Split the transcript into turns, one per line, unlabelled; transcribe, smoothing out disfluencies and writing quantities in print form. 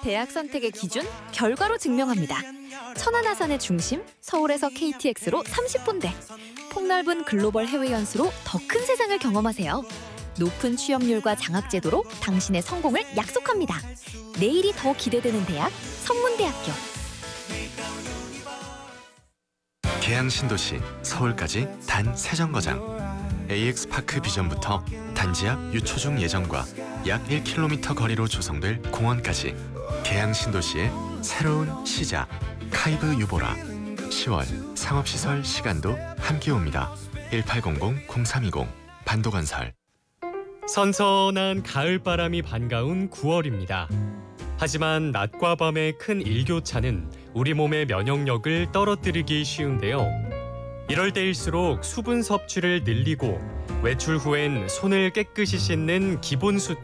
대학 선택의 기준 결과로 증명합니다. 천안아산의 중심, 서울에서 KTX로 30분대. 폭넓은 글로벌 해외 연수로 더 큰 세상을 경험하세요. 높은 취업률과 장학제도로 당신의 성공을 약속합니다. 내일이 더 기대되는 대학, 성문대학교.
계양 신도시 서울까지 단 3정거장. AX파크 비전부터 단지 앞 유초중 예정과 약 1km 거리로 조성될 공원까지 계양 신도시의 새로운 시작. 카이브 유보라. 10월 상업시설 시간도 함께 옵니다. 1800-0320 반도건설.
선선한 가을바람이 반가운 9월입니다. 하지만 낮과 밤의 큰 일교차는 우리 몸의 면역력을 떨어뜨리기 쉬운데요. 이럴 때일수록 수분 섭취를 늘리고 외출 후엔 손을 깨끗이 씻는 기본 수치